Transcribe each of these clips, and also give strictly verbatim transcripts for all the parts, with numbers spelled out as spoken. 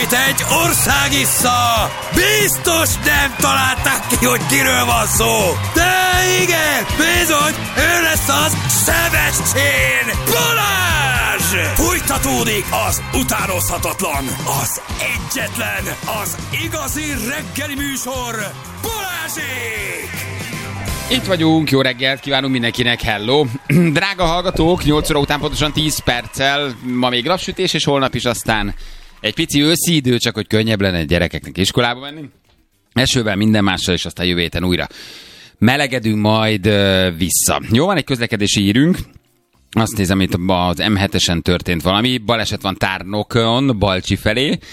Egy ország issza! Biztos nem találták ki, hogy kiről van szó! De igen, bizony, ő lesz az Sebestyén Balázs! Fújtatódik az utánozhatatlan, az egyetlen, az igazi reggeli műsor, Balázsék! Itt vagyunk, jó reggelt kívánunk mindenkinek, hello! Drága hallgatók, nyolc óra után pontosan tíz perccel, ma még napsütés, és holnap is aztán egy pici őszi idő, csak hogy könnyebb lenne gyerekeknek iskolába menni. Esővel, minden mással, és aztán jövő héten újra melegedünk majd uh, vissza. Jó, van egy közlekedési hírünk. Azt nézem, itt az em hetesen történt valami. Baleset van Tárnokon, Balcsi felé, mm.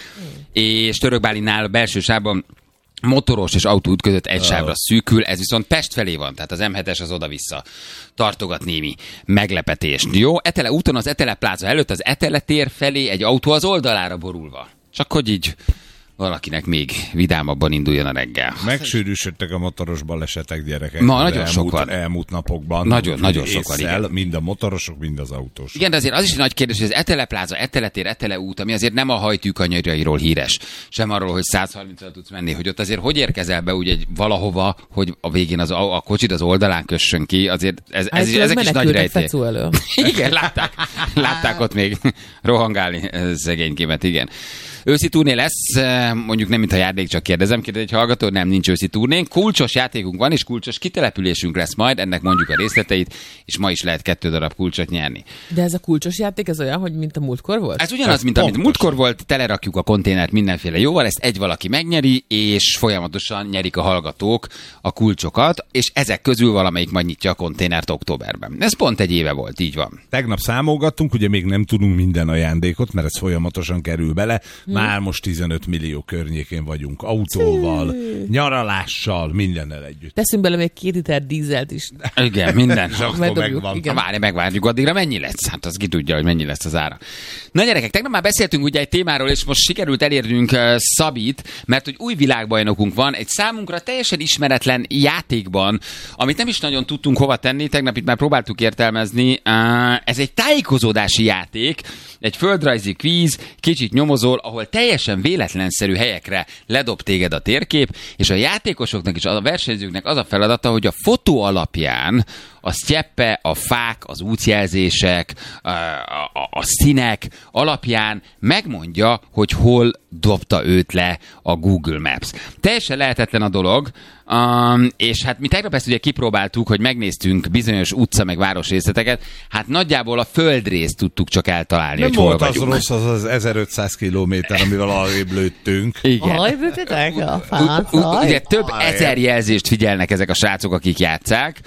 és Törökbálinál a belső sávban motoros és autóút között egy sávra szűkül, ez viszont Pest felé van, tehát az em hetes az oda-vissza tartogat némi meglepetést. Jó, Etele úton az Etele pláza előtt az Etele tér felé egy autó az oldalára borulva. Csak hogy így valakinek még vidámabban induljon a reggel. Megsűrűsödtek a motoros balesetek, gyerekek. Ma nagyon elmúlt, sok van. Elmúlt napokban. Nagyon, nagyon sok van, igen. Mind a motorosok, mind az autósok. Igen, de azért az is egy nagy kérdés, hogy az Etele pláza, Etele tér, Etele út, ami azért nem a hajtűkanyarjairól híres, sem arról, hogy száz harmincra tudsz menni, hogy ott azért hogy érkezel be úgy egy valahova, hogy a végén az, a, a kocsid az oldalán kössön ki, azért ez, ez, ez, ezek is nagy rejtély. Igen, látták, látták ott még rohangálni szegénykémet, igen. Őszi turné lesz, mondjuk nem mint a játék, csak kérdezem, kérdez egy hallgató, nem, nincs őszi turnénk. Kulcsos játékunk van, és kulcsos kitelepülésünk lesz majd, ennek mondjuk a részleteit, és ma is lehet kettő darab kulcsot nyerni. De ez a kulcsos játék, ez olyan, hogy mint a múltkor volt? Ez ugyanaz, mint amit múltkor volt, telerakjuk a konténert mindenféle jóval, ezt egy valaki megnyeri, és folyamatosan nyerik a hallgatók a kulcsokat, és ezek közül valamelyik majd nyitja a konténert októberben. Ez pont egy éve volt, így van. Tegnap számolgattunk, ugye még nem tudunk minden ajándékot, mert ez folyamatosan kerül bele. Már most tizenöt millió környékén vagyunk, autóval, nyaralással, mindennel együtt. Teszünk bele még két liter dízelt is. Igen, minden. Megvan. Várj, megvárjuk addigra, mennyi lesz? Hát az ki tudja, hogy mennyi lesz az ára. Na gyerekek, tegnap már beszéltünk ugye egy témáról, és most sikerült elérnünk uh, Szabit, mert hogy új világbajnokunk van, egy számunkra teljesen ismeretlen játékban, amit nem is nagyon tudtunk hova tenni, tegnap itt már próbáltuk értelmezni. Uh, ez egy tájékozódási játék, egy földrajzi kvíz, kicsit nyomozol, ahol teljesen véletlenszerű helyekre ledob téged a térkép, és a játékosoknak és a versenyzőknek az a feladata, hogy a fotó alapján a sztyeppe, a fák, az útjelzések, a, a, a színek alapján megmondja, hogy hol dobta őt le a Google Maps. Teljesen lehetetlen a dolog, um, és hát mi tegnap ezt ugye kipróbáltuk, hogy megnéztünk bizonyos utca meg városrészleteket, hát nagyjából a földrészt tudtuk csak eltalálni, nem hogy hol volt vagyunk. Az rossz, az az ezerötszáz kilométer, amivel arrébb lőttünk. Igen. Arrébb lőttetek a fát? Ugye több ezer jelzést figyelnek ezek a srácok, akik játsszák.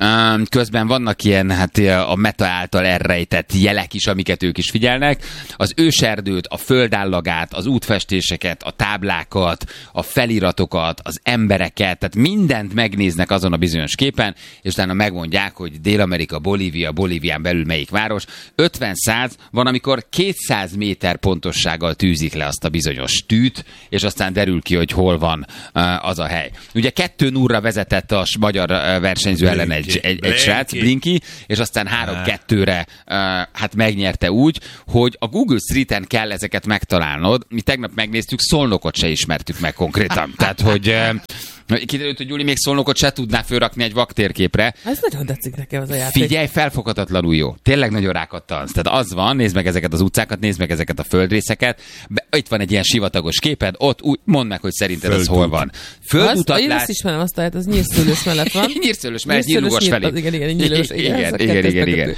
Közben vannak ilyen, hát a meta által elrejtett jelek is, amiket ők is figyelnek. Az őserdőt, a földállagát, az útfestéseket, a táblákat, a feliratokat, az embereket, tehát mindent megnéznek azon a bizonyos képen, és utána megmondják, hogy Dél-Amerika, Bolívia, Bolívián belül melyik város. ötven-száz van, amikor kétszáz méter pontossággal tűzik le azt a bizonyos tűt, és aztán derül ki, hogy hol van az a hely. Ugye kettő nullra vezetett a magyar versenyző ellen egy Egy, egy, egy srác, Blinky, és aztán három-kettőre uh, hát megnyerte úgy, hogy a Google Streeten kell ezeket megtalálnod. Mi tegnap megnéztük, Szolnokot se ismertük meg konkrétan. Tehát, hogy uh, kiderült, hogy Gyuri még Szolnokot se tudná fölrakni egy vaktérképre. Ez nagyon tetszik nekem az a játék. Figyelj, felfoghatatlanul jó. Tényleg nagyon rákattansz. Tehát az van, nézd meg ezeket az utcákat, nézd meg ezeket a földrészeket. Be, itt van egy ilyen sivatagos képed, ott úgy, mondd meg, hogy szerinted az hol van. Földutat lát... Én azt ismerem, azt lehet, az Nyírszőlős mellett van. Nyírszőlős mellett, Nyírlugas felé. Igen, igen, nyílős, igen, igen, igen, igen, igen.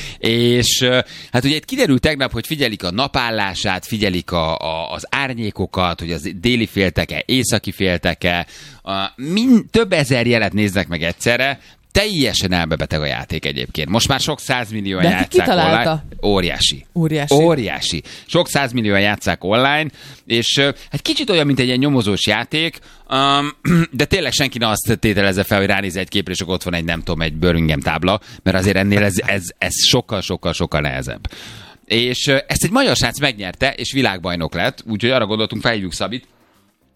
És hát ugye itt kiderült tegnap, hogy figyelik a napállását, figyelik a, a, az árnyékokat, hogy az déli félteke, északi félteke, mind, több ezer jelet néznek meg egyszerre. Teljesen elbebeteg a játék egyébként. Most már sok százmillióan játsszák online. Óriási. Óriási. Óriási. Sok százmillióan játsszák online, és hát kicsit olyan, mint egy ilyen nyomozós játék, um, de tényleg senki ne azt tételezze fel, hogy ránéz egy képre, és ott van egy, nem tudom, egy Birmingham tábla, mert azért ennél ez, ez, ez sokkal, sokkal, sokkal nehezebb. És ezt egy magyar srác megnyerte, és világbajnok lett, úgyhogy arra gondoltunk, felhívjuk Szabit,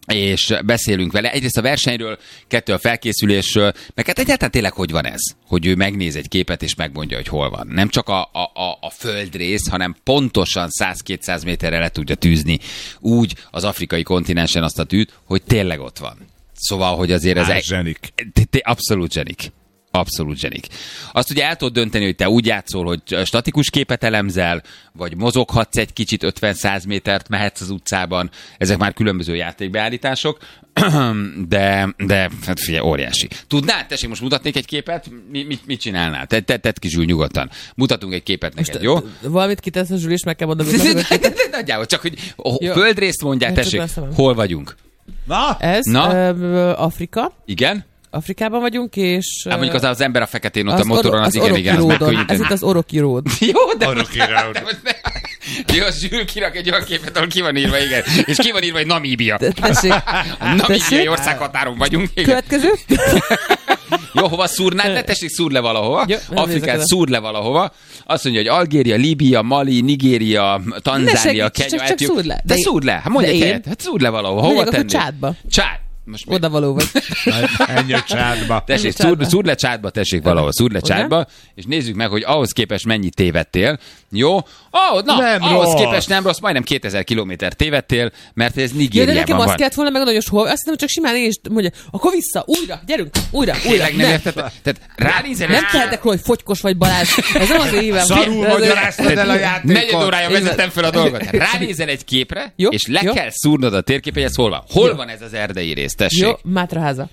és beszélünk vele. Egyrészt a versenyről, kettő a felkészülésről, meg hát egyáltalán tényleg hogy van ez, hogy ő megnéz egy képet és megmondja, hogy hol van. Nem csak a, a, a, a földrész, hanem pontosan száz-kétszáz méterre le tudja tűzni úgy az afrikai kontinensen azt a tűt, hogy tényleg ott van. Szóval, hogy azért ez... Á, zsenik. Abszolút zsenik. Abszolút zsenik. Azt ugye el tudod dönteni, hogy te úgy játszol, hogy statikus képet elemzel, vagy mozoghatsz egy kicsit ötven-száz métert, mehetsz az utcában. Ezek már különböző játékbeállítások, de, de hát figyelj, óriási. Tudnád, tessék, most mutatnék egy képet? Mi, mit, mit csinálnál? Te, te, tedd ki, Zsül, nyugodtan. Mutatunk egy képet neked, most, jó? Valamit kitesz a Zsül, és meg kell mondani. Nagyjából, csak hogy földrészt mondják, tessék, hol vagyunk? Na? Ez Na? Ö, Afrika. Igen? Afrikában vagyunk, és... Hát mondjuk az, az ember a feketén ott a motoron, az, az igen, igen, az megkönnyíteni. Ez itt az Oroki Road. Jó, de... Oroki Road. Jó, Zsül kirak egy olyan képet, ahol ki van írva, igen. És ki van írva, hogy Namíbia. Tessék. Namíbiai országhatáron vagyunk. Igen. Következő. Jó, hova szúrnád? Ne tessék, szúr le valahova. Jó, Afrikát szúr le valahova. Azt mondja, hogy Algéria, Líbia, Mali, Nigéria, Tanzánia, Kenya. Csak szúr le. De szúr le. Hát mondj egy helyet. Hát szúr le valahova. Hova tenni? Csádba. Csád. Most oda való vagy. Ennyi a Csádba. Tessék, szúr, szúr le Csádba, tessék valahol, szúr le Csádba, és nézzük meg, hogy ahhoz képest mennyit tévedtél. Jó? Oh, na, nem ahhoz rossz. képest nem rossz, majdnem kétezer kilométer tévedtél, mert ez Ja, de Nigériában nekem van. azt kellett volna megmondani, hogy hol, azt hiszem, hogy csak simán én is mondja, akkor vissza, újra, gyerünk, újra, újra. Tényleg nem érted? Tehát ránézel... Nem tehetek róla, hogy fogykos vagy Balázs. Ez nem az én hívem. Szarul magyaráztad el a játékot. Negyed órája vezettem fel a dolgot. Ránézel egy képre, jó, és le jó. kell szúrnod a térkép, hogy ez hol van. Hol jó. van ez az erdei rész, tessék? Jó, Mátraháza.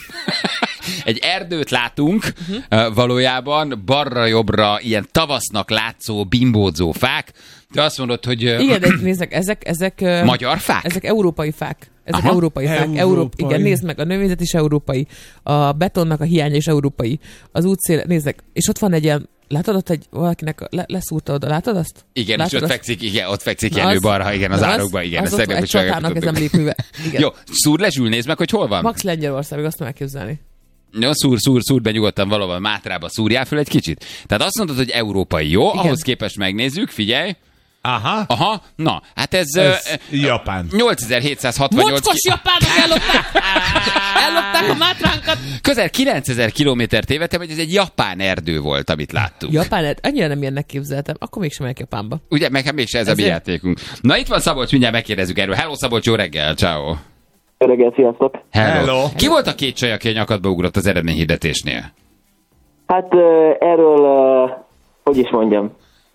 Egy erdőt látunk, uh-huh. valójában, balra-jobbra ilyen tavasznak látszó, bimbódzó fák. Te azt mondod, hogy... Igen, de nézzek, ezek... ezek magyar fák? Ezek európai fák. Ezek Aha. európai fák. Európai. Európ, igen, nézd meg, a növényzet is európai. A betonnak a hiánya is európai. Az útszél, nézzek, és ott van egy ilyen, látod ott egy, valakinek le, leszúrta oda, látod azt? Igen, látod és ott azt? fekszik, igen, ott fekszik Jenő balra, igen, az, az árokban, igen. Az ott egy csatának ez emlékműve. Jó, szúr le, Zsül, nézd meg, hogy hol van. Max Lengyelország, azt nem elképzelni. Jó, szúr, szúr, szúr be nyugodtan valahol Mátrába, szúrjál föl egy kicsit. Tehát azt mondod, hogy európai, jó? Igen. Ahhoz képest megnézzük, figyelj. Aha. Aha, na, hát ez... Ez uh, Japán. nyolcezer-hétszázhatvannyolc... Mocskos ki... japánok ellopták! Ellopták a mátránkat! Közel kilencezer kilométer tévedtem, hogy ez egy japán erdő volt, amit láttuk. Japán erdő? Annyira nem ilyennek képzeltem. Akkor mégsem megyek Japánba. Ugye, meg mégse ez Ezért? a mi játékunk. Na, itt van Szabolcs, mindjárt megkérdezzük erről. Hello, Szabolcs, jó reggel, ciao. Jó reggel, sziasztok! Hello. Hello. Ki volt a két csaj, aki a nyakadba ugrott az eredményhirdetésnél? Hát erről, hogy is mondjam,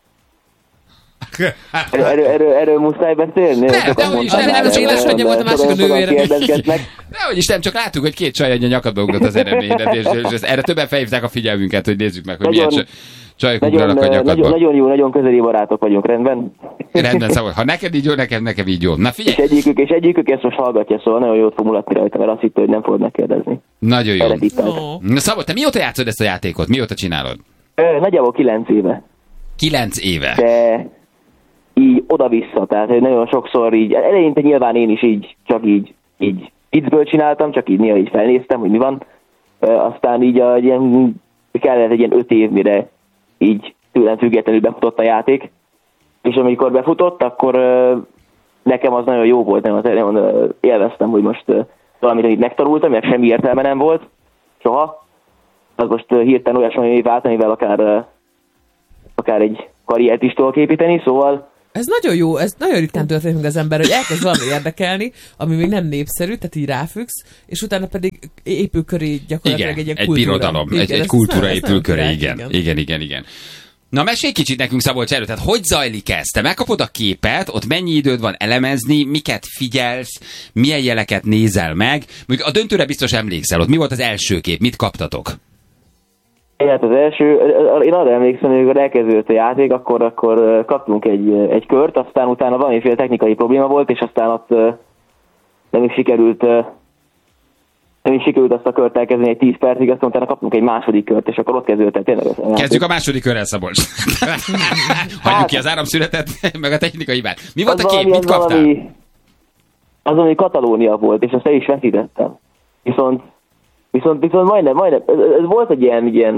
erről, erről, erről, erről muszáj beszélni? Nem, de hogy is, nem, nem, az édesanyja volt, a másik a nővére. Dehogy is nem, csak láttuk, hogy két csaj a nyakadba ugrott az eredményhirdetésnél, és erre többen felhívták a figyelmünket, hogy nézzük meg, hogy nagyon, milyen csajok nagyon, ugranak a nyakadba. Nagyon, nagyon jó, nagyon közeli barátok vagyunk, rendben? Rendben, Szabolcs, ha neked így jó, nekem, nekem így jó. Na figyelj! És egyikük, és egyikük ezt most hallgatja, szóval nagyon jót fog mulatni rajta, mert azt hitte, hogy nem fogod megkérdezni. Nagyon jó. Oh. Na Szabolcs, te mióta játszod ezt a játékot? Mióta csinálod? Ö, nagyjából kilenc éve. Kilenc éve. De így oda-vissza, tehát hogy nagyon sokszor így, eleinte nyilván én is így, csak így, így viccből csináltam, csak így néha így felnéztem, hogy mi van. Ö, aztán így a, ilyen, kellett egy ilyen öt év, mire így tőlem függetlenül befutott a játék. És amikor befutott, akkor ö, nekem az nagyon jó volt, nem, az, nem ö, élveztem, hogy most ö, valamit, amit megtanultam, mert semmi értelme nem volt, soha. Az most ö, hirtelen olyasmi vált, amivel akár, ö, akár egy karriert is tudok építeni, szóval ez nagyon jó, ez nagyon ritkán történik meg az ember, hogy elkezd valami érdekelni, ami még nem népszerű, tehát így ráfüggsz, és utána pedig épül köré gyakorlatilag igen, egy ilyen egy kultúra. birodalom, Igen, egy, egy ez, kultúra ez épül köré, király, igen, igen, igen, igen, igen. Na, mesélj kicsit nekünk, Szabolcs, erről, tehát hogy zajlik ez? Te megkapod a képet, ott mennyi időd van elemezni, miket figyelsz, milyen jeleket nézel meg? Mondjuk a döntőre biztos emlékszel, ott mi volt az első kép, mit kaptatok? Hát az első, én arra emlékszem, hogy amikor elkezdődött a játék, akkor, akkor kaptunk egy, egy kört, aztán utána valamiféle technikai probléma volt, és aztán ott nem is sikerült, nem is sikerült azt a kört elkezdeni egy tíz percig, aztán utána kaptunk egy második kört, és akkor ott kezdődött el tényleg. Kezdjük a második körrel, Szabolcs. Hagyjuk ki az áramszünetet, meg a technikai hibát. Mi volt a kép, mit kaptál? Valami, az, ami Katalónia volt, és azt el is veszítettem. Viszont Viszont, viszont majdnem, majdnem, ez, ez volt egy ilyen, ilyen,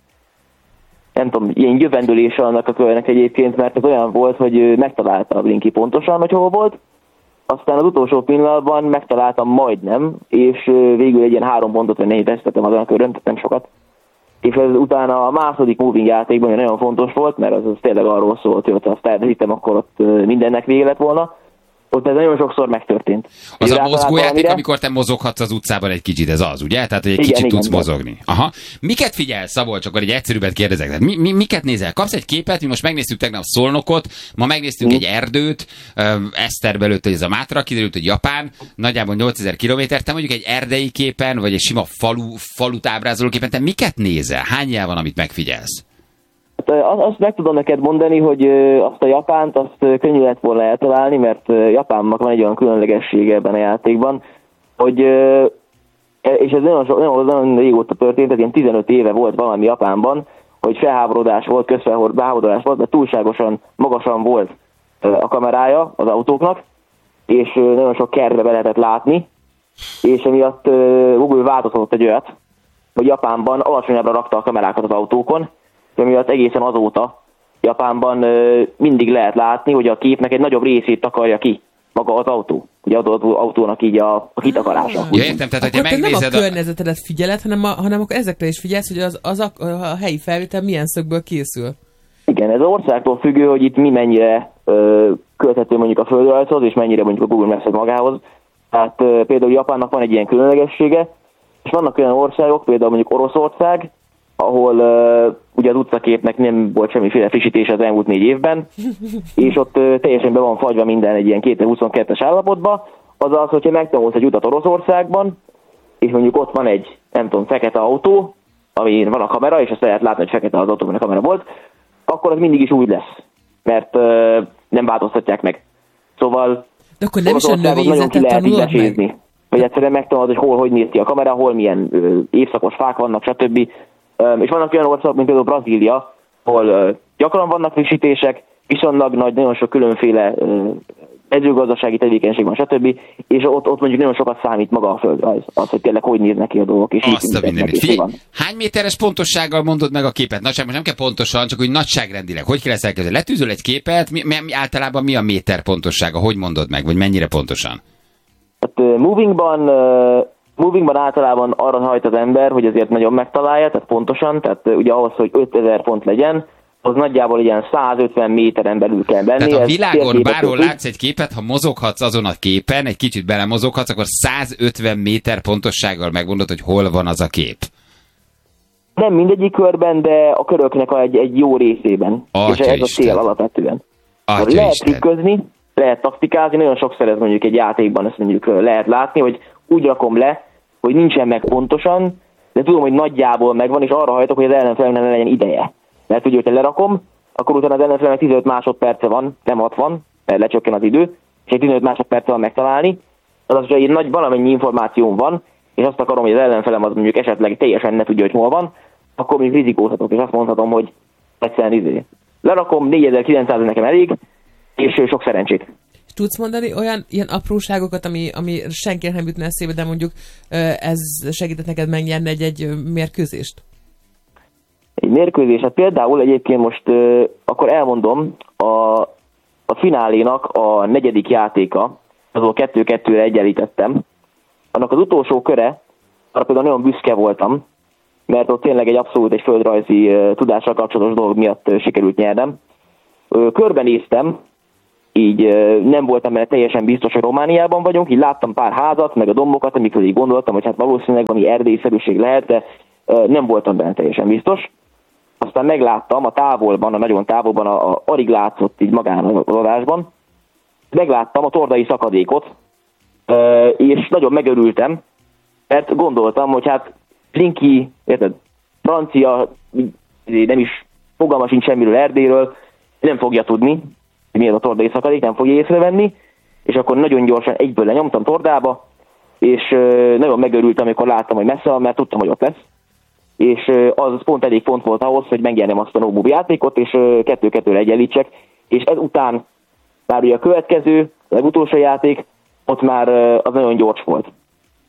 nem tudom, ilyen jövendülése annak a körnek egyébként, mert ez olyan volt, hogy ő megtalálta a Blinky pontosan, hogy hol volt, aztán az utolsó pillanatban megtaláltam majdnem, és végül egy ilyen három pontot, vagy nehéz vesztettem azon a körön, nem sokat. És ez utána a második moving játékban nagyon fontos volt, mert az, az tényleg arról szólt, hogy azt elveszítem, akkor ott mindennek vége lett volna. Ott ez nagyon sokszor megtörtént. Az a mozgójáték, valamire... amikor te mozoghatsz az utcában egy kicsit, ez az, ugye? Tehát, hogy egy igen, kicsit igen, tudsz igen. mozogni. Aha. Miket figyelsz, Szabolcs, akkor egy egyszerűbbet kérdezek. Tehát mi, mi, miket nézel? Kapsz egy képet, mi most megnéztük tegnap Szolnokot, ma megnéztünk mm. egy erdőt, Eszterbe előtt, hogy ez a Mátra, kiderült, hogy Japán, nagyjából nyolcezer kilométer, te mondjuk egy erdei képen, vagy egy sima falu, falut ábrázoló képen, te miket nézel? Hány jel van, amit megfigyelsz? Azt meg tudom neked mondani, hogy azt a Japánt, azt könnyű lett volna eltalálni, mert Japánnak van egy olyan különlegessége ebben a játékban, hogy, és ez nagyon, nagyon, nagyon régóta történt, tehát ilyen tizenöt éve volt valami Japánban, hogy felháborodás volt, közfelháborodás volt, mert túlságosan magasan volt a kamerája az autóknak, és nagyon sok kertbe be lehetett látni, és emiatt Google változtatott egy olyat, hogy Japánban alacsonyabbra rakta a kamerákat az autókon, miatt egészen azóta Japánban ö, mindig lehet látni, hogy a képnek egy nagyobb részét takarja ki maga az autó. Ugye az autónak így a, a kitakarása. Ja, értem, tehát, hogyha megnézed... nem a környezetedet figyeled, hanem, a, hanem akkor ezekre is figyelsz, hogy az, az a, a helyi felvétel milyen szögből készül. Igen, ez az országtól függő, hogy itt mi mennyire ö, költhető mondjuk a földrajzhoz, és mennyire mondjuk a Google Maps magához. Tehát ö, például Japánnak van egy ilyen különlegessége, és vannak olyan országok, például mondjuk Oroszország, ahol uh, ugye az utcaképnek nem volt semmiféle frissítése az elmúlt négy évben, és ott uh, teljesen be van fagyva minden egy ilyen kétezer-huszonkettes állapotba, azaz, hogyha megtanulsz egy utat Oroszországban, és mondjuk ott van egy, nem tudom, fekete autó, amin van a kamera, és azt lehet látni, hogy fekete az autó, amin a kamera volt, akkor az mindig is úgy lesz, mert uh, nem változtatják meg. Szóval de akkor nem is a növényzetet tanulod meg? Vagy egyszerűen megtanulod, hogy hol, hogy néz ki a kamera, hol milyen uh, évszakos fák vannak, stb. Um, és vannak olyan országok, mint például Brazília, ahol uh, gyakran vannak frissítések, viszonylag nagy, nagyon sok különféle uh, mezőgazdasági tevékenység van, stb. És ott, ott mondjuk nagyon sokat számít maga a földrajz, az, hogy tényleg hogy néznek ki a dolgok. És azt a mindenit. Figyelj, hány méteres pontossággal mondod meg a képet? Nagyság, most nem kell pontosan, csak úgy nagyságrendileg. Hogy kell ezt elkezdeni? Letűzöl egy képet, mi, mi, általában mi a méter pontossága? Hogy mondod meg, vagy mennyire pontosan? Hát uh, movingban... Uh, Movingban általában arra hajt az ember, hogy azért nagyon megtalálja, tehát pontosan, tehát ugye ahhoz, hogy ötezer pont legyen, az nagyjából ilyen százötven méteren belül kell benni. Tehát a világon bárhol látsz egy képet, ha mozoghatsz azon a képen, egy kicsit belemozoghatsz, akkor százötven méter pontossággal megmondod, hogy hol van az a kép. Nem mindegyik körben, de a köröknek egy, egy jó részében. Atya és ez Isten. a cél alapvetően. Atya lehet Isten. trükközni, lehet taktikázni, nagyon sokszor ez mondjuk egy játékban ezt mondjuk lehet látni, hogy úgy rakom le, hogy nincsen meg pontosan, de tudom, hogy nagyjából megvan, és arra hajtok, hogy az ellenfelemnek ne legyen ideje. Mert ugye, hogyha lerakom, akkor utána az ellenfelemnek tizenöt másodperce van, nem hatvan, mert lecsökken az idő, és egy tizenöt másodperce van megtalálni. Azaz, hogyha egy nagy valamennyi információm van, és azt akarom, hogy az ellenfelem az mondjuk esetleg teljesen ne tudja, hogy hol van, akkor még rizikózhatok, és azt mondhatom, hogy egyszerűen izé. Lerakom, négyezer-kilencszáz nekem elég, és sok szerencsét. Tudsz mondani olyan ilyen apróságokat, ami, ami senkinek nem jutna eszébe, de mondjuk ez segített neked megnyerni egy-egy mérkőzést? Egy mérkőzés, hát például egyébként most uh, akkor elmondom, a, a finálénak a negyedik játéka, azon kettő-kettőre egyenlítettem. Annak az utolsó köre, arra például nagyon büszke voltam, mert ott tényleg egy abszolút egy földrajzi uh, tudással kapcsolatos dolog miatt uh, sikerült nyernem. Uh, körbenéztem, így nem voltam benne teljesen biztos, hogy Romániában vagyunk, így láttam pár házat, meg a dombokat, amikor így gondoltam, hogy hát valószínűleg valami erdélyszerűség lehet, de nem voltam benne teljesen biztos. Aztán megláttam a távolban, a nagyon távolban, a, a alig látszott így magán az adásban, megláttam a tordai szakadékot, és nagyon megörültem, mert gondoltam, hogy hát Linky, érted, francia, nem is fogalma sincs semmiről Erdélyről, nem fogja tudni, milyen a tordai szakadék, nem fogja észrevenni, és akkor nagyon gyorsan egyből lenyomtam tordába, és nagyon megörültem, amikor láttam, hogy messze van, mert tudtam, hogy ott lesz. És az pont elég pont volt ahhoz, hogy megnyerjem azt a no move játékot, és kettő-kettőre egyenlítsek. És ezután már ugye a következő, a legutolsó játék, ott már az nagyon gyors volt.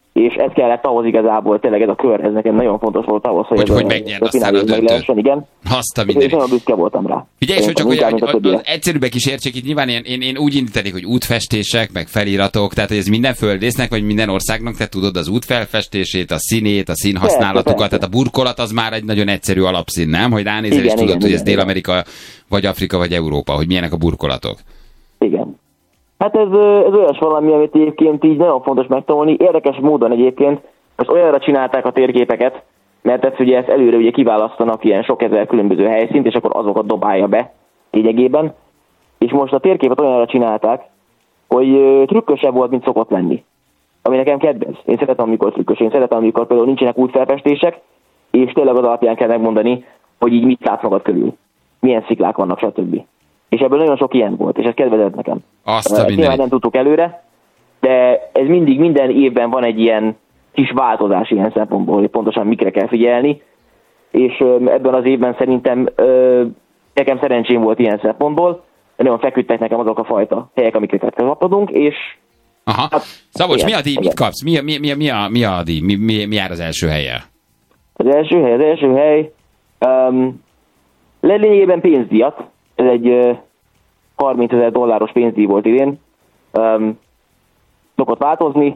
és ez kellett ahhoz igazából, tényleg ez a kör, ez nekem nagyon fontos volt ahhoz, hogy, hogy, ez hogy a, megnyerd a aztán a döntőt. Igen. Azt a És mindenit. nagyon büszke voltam rá. Figyelj, hogy csak hogy, Inkább, hogy, mint a hogy többiek. az egyszerűbbek is értsék, itt nyilván én, én, én úgy indítanék, hogy útfestések, meg feliratok, tehát hogy ez minden földrésznek, vagy minden országnak, te tudod az útfelfestését, a színét, a színhasználatukat, Persze, tehát a burkolat az már egy nagyon egyszerű alapszín, nem? Hogy ránézel Igen, és tudod, igen, hogy ez igen, Dél-Amerika, vagy Afrika, vagy Európa, hogy milyenek a burkolatok. Igen. Hát ez, ez olyas valami, amit egyébként így nagyon fontos megtanulni. Érdekes módon egyébként most olyanra csinálták a térképeket, mert ez ugye ezt előre ugye kiválasztanak ilyen sok ezer különböző helyszínt, és akkor azokat dobálja be lényegében. És most a térképet olyanra csinálták, hogy trükkösebb volt, mint szokott lenni. Ami nekem kedvenc. Én szeretem, amikor trükkös. Én szeretem, amikor például nincsenek útfelfestések, és tényleg az alapján kell megmondani, hogy így mit látsz magad körül. Milyen sziklák vannak, stb. És ebből nagyon sok ilyen volt, és ez kedvezett nekem. Azt a Ezt nyilván mindenit. nem tudtuk előre, de ez mindig, minden évben van egy ilyen kis változás ilyen szempontból, hogy pontosan mikre kell figyelni, és ebben az évben szerintem nekem szerencsém volt ilyen szempontból, de nagyon feküdtek nekem azok a fajta helyek, amiket kapkodunk, és Aha. Hát, Szabolcs, mi igen, a díj? Mit igen. kapsz? Mi, a- mi, mi, mi, a, mi a díj? Mi, mi, mi jár az első helyen? az első hely, az első hely um, lényegében pénzdíjat, ez egy uh, harmincezer dolláros pénzdíj volt idén, um, szokott változni,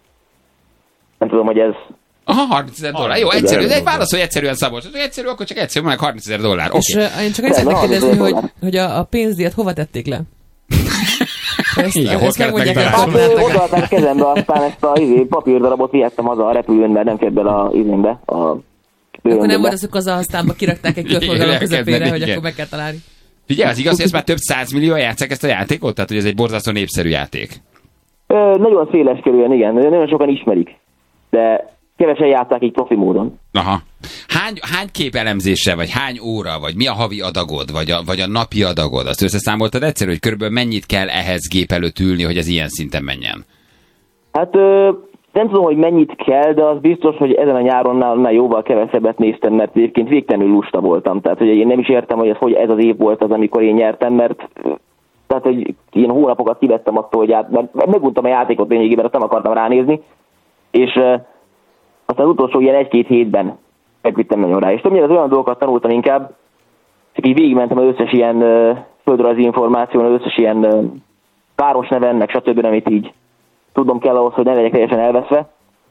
nem tudom, hogy ez Aha, harmincezer dollár. Jó, egyszerű. De egy válaszolj egyszerűen, Szabolcs. Ez egyszerű, akkor csak egyszerű, meg harmincezer dollár. Oké. És uh, én csak azt Nem, szeretnék nem, kérdezni, nem, hogy, nem. hogy a, a pénzdíjat hova tették le? Ezt, Igen, hol ezt kellett megmondják el, megtalálni? hát csináltak. odaadták a kezembe, aztán ezt a izé, papírdarabot vihettem haza a repülőn, mert nem fért bele a izénbe, a Akkor nem lőrömbe. volt az, hogy az aztánba kirakták egy körforgalom Igen, közepére, hogy igen. akkor meg kell találni. Figyelj, az igaz, hogy ez már több százmillióan játszák ezt a játékot? Tehát, hogy ez egy borzasztó népszerű játék. Ö, nagyon széles körülön, igen, nagyon sokan ismerik, de kevesen játszák így profi módon. Aha. Hány, hány képelemzéssel, vagy hány óra, vagy mi a havi adagod, vagy a, vagy a napi adagod? Azt összeszámoltad egyszerű, hogy körülbelül mennyit kell ehhez gép előtt ülni, hogy ez ilyen szinten menjen? Hát ö, nem tudom, hogy mennyit kell, de az biztos, hogy ezen a nyáron nál jóval kevesebbet néztem, mert egyébként végtelenül lusta voltam. Tehát, hogy én nem is értem, hogy ez, hogy ez az év volt az, amikor én nyertem, mert tehát, hogy ilyen hónapokat kivettem attól, hogy át, mert meguntam a játékot lényegében, mert azt nem akartam ránézni, és uh, aztán az utolsó ilyen egy-két hétben megvittem nagyon rá. És többnyire az olyan dolgokat tanultam inkább, csak így végigmentem az összes ilyen uh, földrajzi információn, az összes ilyen uh, városneven, meg stb., amit így tudnom kell ahhoz, hogy ne legyek teljesen elveszve,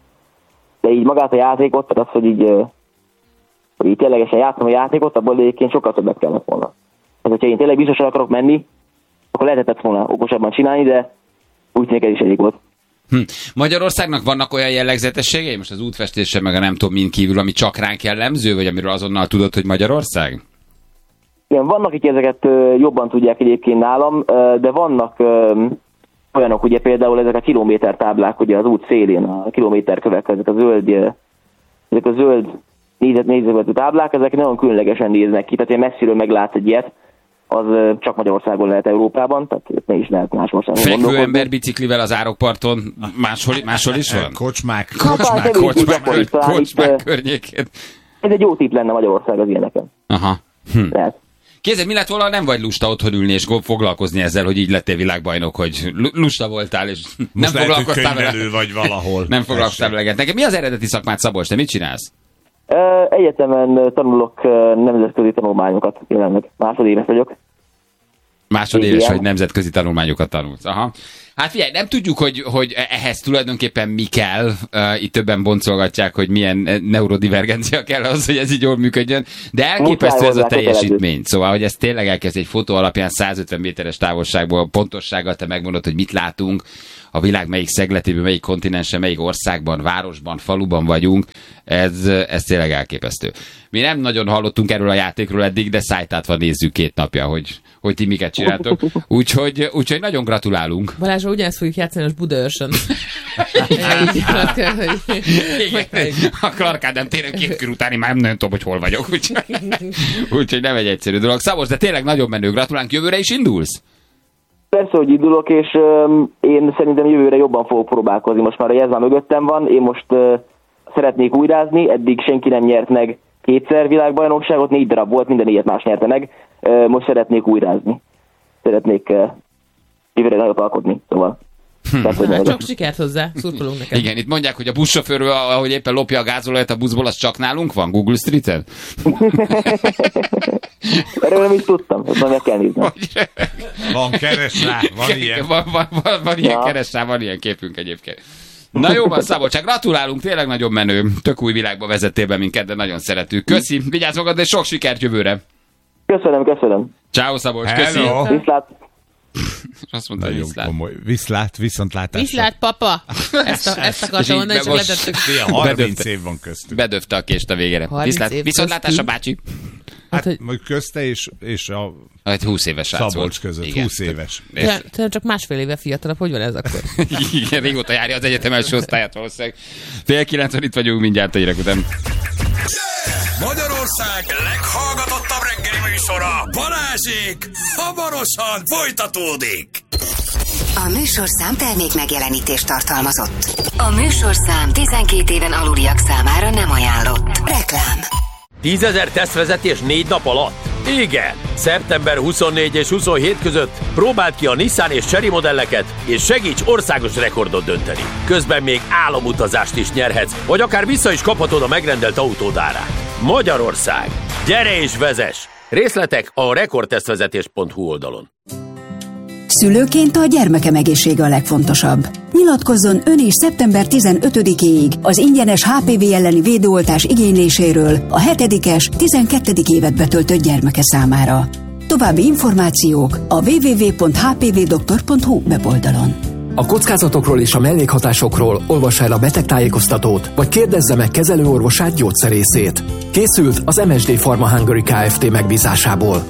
de így magát a játékot, tehát az, hogy így, uh, hogy így ténylegesen játszom a játékot, abból egyébként sokkal többet kellett volna. Tehát, hogyha én tényleg biztosan akarok menni, akkor lehetett volna okosabban csinálni, de úgy tűnik ez is elég volt. Hm. Magyarországnak vannak olyan jellegzetességei, most az útfestése meg a nem tudom min kívül, ami csak ránk jellemző, vagy amiről azonnal tudod, hogy Magyarország? Igen, vannak, akik ezeket uh, jobban tudják egyébként nálam, uh, de vannak uh, olyanok, ugye például ezek a kilométertáblák, ugye az út szélén, a kilométerkövek, ezek a zöld, uh, ezek a zöld nézet, nézetű táblák, ezek nagyon különlegesen néznek ki, tehát ilyen messziről meglátsz egy ilyet, az uh, csak Magyarországon lehet Európában, tehát ne is lehet más országon Fekvő gondolkodni. ember biciklivel az árokparton máshol, máshol is van? Kocsmák, Hát, kocsmák, kevés kocsmák. Kocsmák, gyakori, talán itt, kocsmák uh, környékén. Ez egy jó tipp lenne Magyarország az ilyeneken. Aha. Hm. Lehet. Képzeld, mi lett volna, ha nem vagy lusta otthon ülni és foglalkozni ezzel, hogy így lettél világbajnok, hogy lu- lusta voltál, és nem Most lehet, hogy foglalkoztál vele. könyvelő vagy valahol. Nem foglalkoztál vele. Nekem mi az eredeti szakmád, Szabolcs? Te mit csinálsz? Uh, egyetemen tanulok uh, nemzetközi tanulmányokat, jelenleg másodéves vagyok. Másodéves, Igen. hogy nemzetközi tanulmányokat tanulsz. Aha. Hát figyelj, nem tudjuk, hogy, hogy ehhez tulajdonképpen mi kell. Uh, itt többen boncolgatják, hogy milyen neurodivergencia kell az, hogy ez így jól működjön. De elképesztő ez a hozzá teljesítmény. Szóval, hogy ez tényleg elkezd egy fotó alapján százötven méteres távolságból pontossággal te megmondod, hogy mit látunk, a világ melyik szegletében, melyik kontinensen, melyik országban, városban, faluban vagyunk. Ez, ez tényleg elképesztő. Mi nem nagyon hallottunk erről a játékról eddig, de szájtátva nézzük két napja, hogy, hogy ti miket csináltok. Úgyhogy, úgyhogy nagyon gratulálunk. Balázsra ugyanezt fogjuk játszani most Budaörsön. Igen, a Clark Ádám téren két kör utáni már nem nagyon tudom, hogy hol vagyok. Úgyhogy, úgyhogy nem egy egyszerű dolog. Szabolcs, de tényleg nagyon menő. Gratulálunk, jövőre is indulsz? Persze, hogy indulok, és um, én szerintem jövőre jobban fogok próbálkozni. Most már a jez már mögöttem van, én most uh, szeretnék újrázni, eddig senki nem nyert meg kétszer világbajnokságot, négy darab volt, minden ilyet más nyerte meg. Uh, most szeretnék újrázni. Szeretnék uh, jövőre nagyot alkotni, szóval. Hát, sok sikert hozzá, szurkolunk neked. Igen, itt mondják, hogy a buszsofőr, ahogy éppen lopja a gázolajat a buszból, az csak nálunk van, Google Street-en? Erről nem is tudtam, hogy meg kell nézni. Van keres rá, van ilyen. Van, van, van, van ilyen Ja. keres rá, van ilyen képünk egyébként. Na jó van, Szabolcs, gratulálunk, tényleg nagyon menő. Tök új világba vezettél be minket, de nagyon szeretünk. Köszi, vigyázz magad, és sok sikert jövőre. Köszönöm, köszönöm. Ciao, Szabolcs, köszi. Hello. Viszlát. Azt mondta, hogy Nagyon viszlát. komoly. Viszlát, viszontlátásra. Viszlát, papa! Ezt, a, ezt És akartam így mondani, és be most- letettük. Fia, harminc Bedöfte. év van köztük. Bedöfte a kést a végére. harminc Viszlát, év viszontlátásra, köztünk. bácsi. Hát, hogy- majd közte és, és a Hát húsz éves srác Szabolcs volt. között, Igen. húsz éves. És- Te- te csak másfél éve fiatalabb, hogy van ez akkor? Igen, régóta járja az egyetem első osztályát valószínűleg. Fél kilencven itt vagyunk, mindjárt a hírek után. Magyarország leghallgatottabb reggeli műsora, Balázsék, hamarosan folytatódik. A műsorszám termék megjelenítést tartalmazott. A műsorszám tizenkét éven aluliak számára nem ajánlott. Reklám. tízezer tesztvezetés négy nap alatt? Igen! szeptember huszonnégy és huszonhét között próbáld ki a Nissan és Chery modelleket, és segíts országos rekordot dönteni. Közben még álomutazást is nyerhetsz, vagy akár vissza is kaphatod a megrendelt autód árát. Magyarország! Gyere és vezess! Részletek a rekordtesztvezetés pont hu oldalon. Szülőként a gyermekem egészsége a legfontosabb. Nyilatkozzon ön is szeptember tizenötödikéig az ingyenes há pé vé elleni védőoltás igényléséről a hetedikes, tizenkettedik évet betöltött gyermeke számára. További információk a double-u double-u double-u pont h p v doktor pont h u weboldalon. A kockázatokról és a mellékhatásokról olvassa el a betegtájékoztatót, vagy kérdezze meg kezelőorvosát, gyógyszerészét. Készült az em es dé Pharma Hungary Kft. Megbízásából.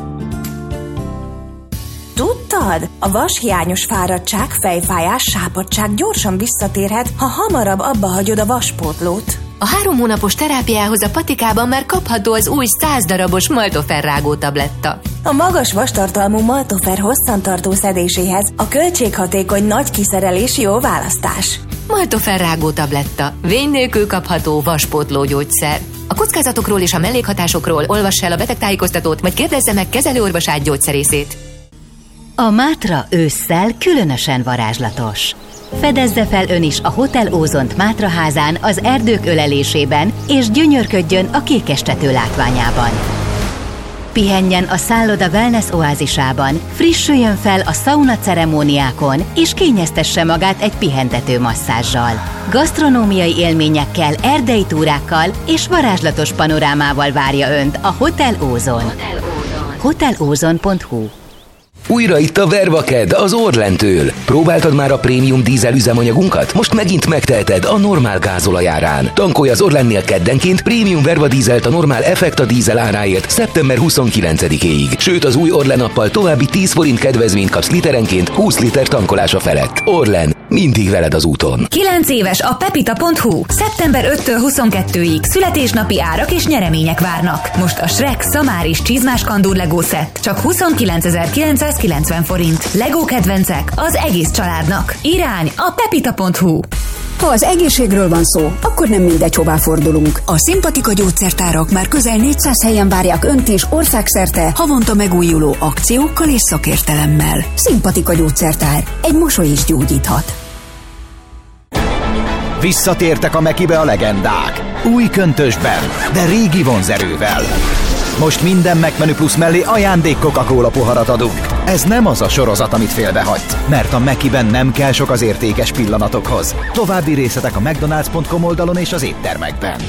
Tudtad? A vashiányos fáradtság, fejfájás, sápadtság gyorsan visszatérhet, ha hamarabb abba hagyod a vaspótlót. A három hónapos terápiához a patikában már kapható az új száz darabos Maltofer rágó tabletta. A magas vastartalmú Maltofer hosszantartó szedéséhez a költséghatékony nagy kiszerelés jó választás. Maltofer rágó tabletta. Vény nélkül kapható vaspótló gyógyszer. A kockázatokról és a mellékhatásokról olvassa el a betegtájékoztatót, vagy kérdezze meg kezelőorvosát, gyógyszerészét. A Mátra ősszel különösen varázslatos. Fedezze fel ön is a Hotel Ózont Mátra házán az erdők ölelésében, és gyönyörködjön a kékestető látványában. Pihenjen a szálloda wellness oázisában, frissüljön fel a szauna ceremóniákon, és kényeztesse magát egy pihentető masszázsal. Gasztronómiai élményekkel, erdei túrákkal és varázslatos panorámával várja önt a Hotel Ózon. hotel ózon pont hu. Újra itt a Vervaked az Orlentől. Próbáltad már a prémium dízel üzemanyagunkat? Most megint megteheted a normál gázolajárán. Tankolj az Orlennél keddenként prémium Verva dízelt a normál Effekta dízel áráért szeptember huszonkilencedikéig. Sőt, az új Orlen appal további tíz forint kedvezményt kapsz literenként húsz liter tankolása felett. Orlen, mindig veled az úton. kilenc éves a pepita pont hu. szeptember ötödikétől huszonkettődikéig születésnapi árak és nyeremények várnak. Most a Shrek Szamáris csizmás kandúr Lego set csak huszonkilencezer-kilencszázkilencven forint. Lego kedvencek az egész családnak. Irány a pepita pont hu. Ha az egészségről van szó, akkor nem mindegy, hová fordulunk. A Szimpatika gyógyszertárak már közel négyszáz helyen várják önt is országszerte havonta megújuló akciókkal és szakértelemmel. Szimpatika gyógyszertár. Egy mosoly is gyógyíthat. Visszatértek a Mekibe a legendák. Új köntösben, de régi vonzerővel. Most minden McMenü Plus mellé ajándék Coca-Cola poharat adunk. Ez nem az a sorozat, amit félbehagysz, mert a Mekiben nem kell sok az értékes pillanatokhoz. További részletek a mcdonalds pont com oldalon és az éttermekben.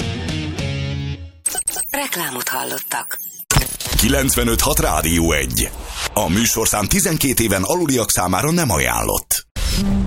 Reklámot hallottak. kilencvenöt hat Rádió egy. A műsorszám tizenkét éven aluliak számára nem ajánlott.